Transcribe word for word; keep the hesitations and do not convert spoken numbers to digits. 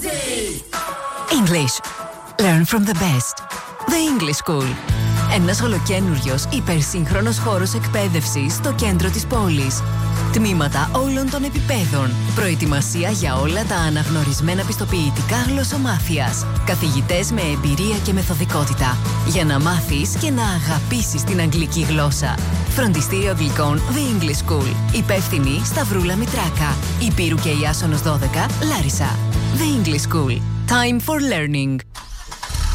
English. Learn from the best. The English School. Ένας ολοκαίνουριος, υπερσύγχρονος χώρος εκπαίδευσης στο κέντρο της πόλης. Τμήματα όλων των επιπέδων. Προετοιμασία για όλα τα αναγνωρισμένα πιστοποιητικά γλωσσομάθειας. Καθηγητές με εμπειρία και μεθοδικότητα. Για να μάθεις και να αγαπήσεις την αγγλική γλώσσα. Φροντιστήριο Αγγλικών The English School. Υπεύθυνη Σταυρούλα Μητράκα. Υπήρου και Ιάσονος δώδεκα, Λάρισα. The English School. Time for learning.